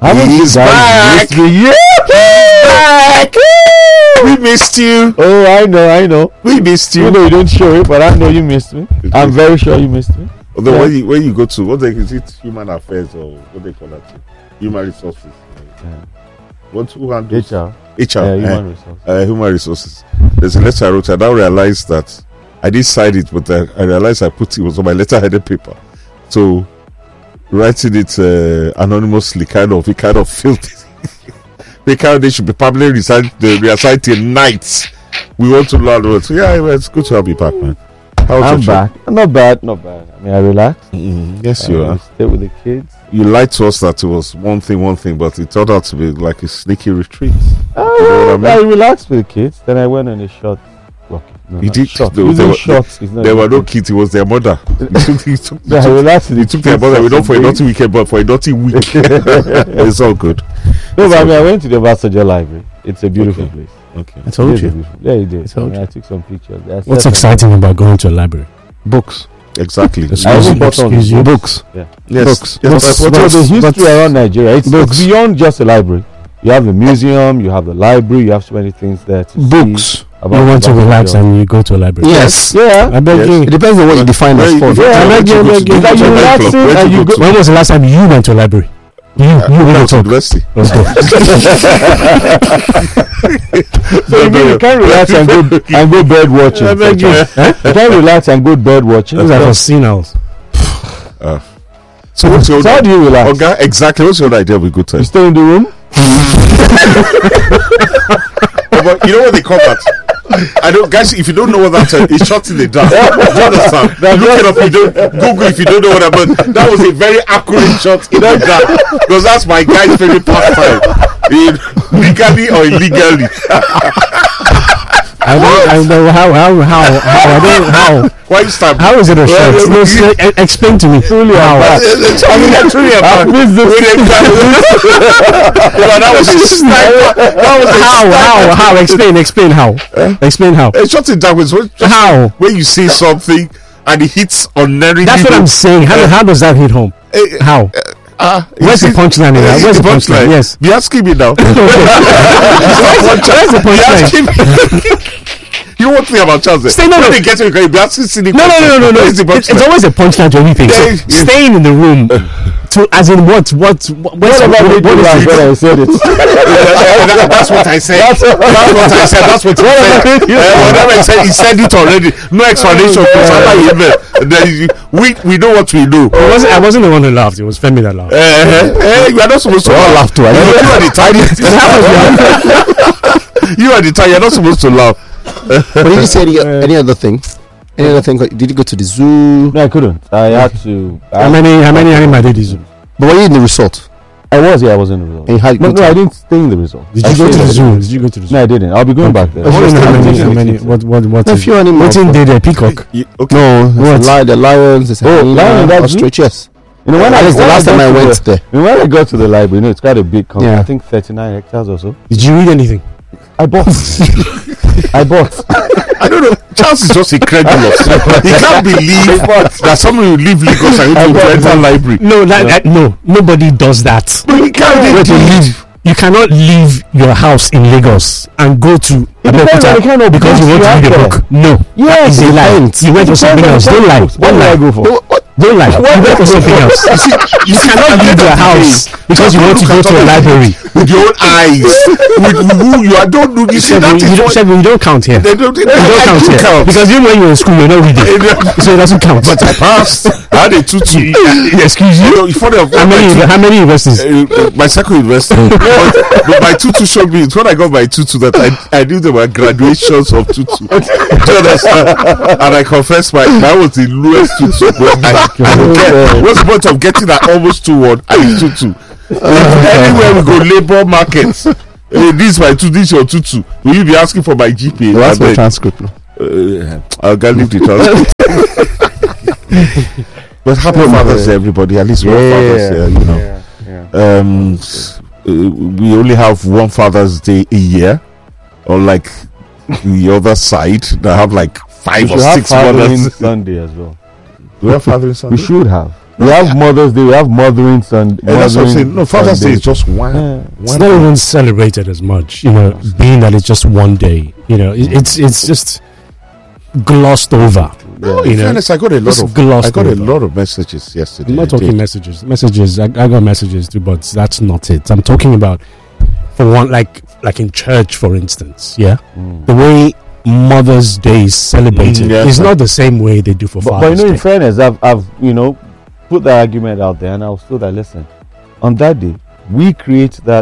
He's back. Back. We missed you. Oh, I know. We missed you. You know you don't show it, but I know you missed me. I'm very sure you missed me. Although when you go to is it human affairs or what they call that? Human resources. Who handles HR. Human resources. Human resources. There's a letter I wrote. I now realized that I did sign it, but I realized I put it was on my letter-headed paper. So writing it anonymously it kind of filthy. They should be probably reassigned till night. We want to learn. So it's good to have you back, man. I'm back. Not bad. I mean, I relaxed. Yes, you are. Stay with the kids. You lied to us that it was one thing, but it turned out to be like a sneaky retreat. I relaxed with the kids. Then I went on a short walk. He did. There were no kids. It was their mother. He took their mother. We don't for a naughty weekend, but for a naughty week. It's all good. No, but I went to the Ambassador Library. It's a beautiful place. Okay. I told you. Yeah, you did. I took some pictures. What's exciting about going to a library? Books. Exactly. Books. Yeah. Yes. But the history around Nigeria, it's beyond just a library. You have the museum, you have the library, you have so many things there to see. You want to relax and you go to a library. Yes. Yeah. I beg you. It depends on what you define as for. I beg you. When was the last time you went to a library? You went to university. Let's go. So you can't relax and go bird watching. I beg you. You can't relax and go bird watching. Those are for sinners. So what's your how do you relax? Okay, exactly. What's your idea of a good time? You stay in the room. But you know what they call that? I don't, guys. If you don't know what that is, it's shot in the dark. Do you understand? Look it up. You don't Google if you don't know what I meant. That was a very accurate shot in the dark because that's my guy's favorite pastime, legally or illegally. I know how. I don't how. Why you start? How is it a shot? Explain to me. Truly how. I mean, that's truly about. That was a sniper. How? Explain how. Explain how. A shot in dark was how when you say something and it hits unerringly. That's what I'm saying. How does that hit home? How? Where's the punchline in that? Where's the punchline? Yes. Be asking me now. Where's the punchline? You want me about Charles? Stay, no. They get to be asking silly no. It's always a punchline to anything. So staying in the room to as in what is it? That's what I said. That's what he said. Whatever I said, he said it already. No explanation. We know what we know. I wasn't the one who laughed. It was Femi that laughed. You are not supposed to laugh too. You are the tiniest. You are the tiniest. You're not supposed to laugh. But did you say any other thing? Any other thing? Did you go to the zoo? No, I couldn't. I had to. How many animals did the zoo? But were you in the resort? I was in the resort. And no, I didn't stay in the resort. Did you go to the zoo? No, I didn't. I'll be going back there. How many? What? A few animals. What did a peacock? No, the lions. Lion. Ostrich. Yes. You know, when I was the last time I went there. When I got to the library, it's quite a big company. I think 39 hectares or so. Did you read anything? I bought. I don't know. Charles is just incredulous. He can't believe that someone will leave Lagos and go to enter library. No, nobody does that. But he can't leave. You cannot leave your house in Lagos and go to Abeokuta because you want to read a book. No. Yes, it's a lie. You went for something else. Don't lie. What did I go for? Don't lie. You went for something else. You cannot leave your house because you want to go to a library with your own eyes. With who you are. Don't do this. You don't count here. You don't count here because even when you're in school, you're not reading, so it doesn't count. But I passed. I had a tutu. Excuse you. How many universities? My second university. But my tutu showed me. It's when I got my tutu that I knew there were graduations of tutu. Do you understand? And I confess mine was the lowest tutu. But I don't care. What's the point of getting that almost 2-1 and tutu? Anywhere we go, labor markets. This my tutu, this your tutu. Will you be asking for my GPA? That's my transcript. I'll go leave the transcript. But happy Father's Day, everybody. At least one Father's Day, you know. We only have one Father's Day a year, or like the other side that have like 5 or 6 Fathering mothers. Sunday as well. Do we have Fathering Sunday? We should have. We have Mother's Day. We have Mothering Sunday. That's what I'm saying. No, Father's Day is just one. It's not even celebrated as much, being that it's just one day. It's just glossed over. No, in fairness, I got a lot of messages yesterday. I'm not talking messages. I got messages too, but that's not it. I'm talking about, for one, like in church, for instance. Yeah, the way Mother's Day is celebrated is not the same way they do for Father's Day. But in fairness, I've put that argument out there, and I'll still that listen. On that day, we create that